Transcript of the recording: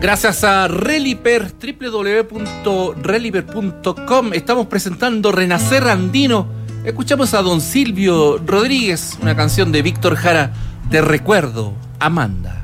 Gracias a Reliper, www.reliper.com, estamos presentando Renacer Andino. Escuchamos a don Silvio Rodríguez, una canción de Víctor Jara, Te recuerdo, Amanda.